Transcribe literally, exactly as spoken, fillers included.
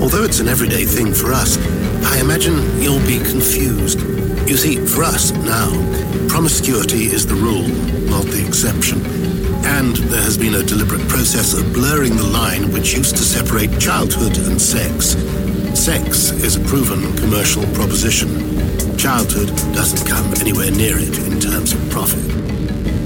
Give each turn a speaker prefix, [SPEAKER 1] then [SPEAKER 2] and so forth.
[SPEAKER 1] although it's an everyday thing for us, I imagine you'll be confused. You see, for us now, promiscuity is the rule, not the exception. And there has been a deliberate process of blurring the line which used to separate childhood and sex. Sex is a proven commercial proposition. Childhood doesn't come anywhere near it in terms of profit.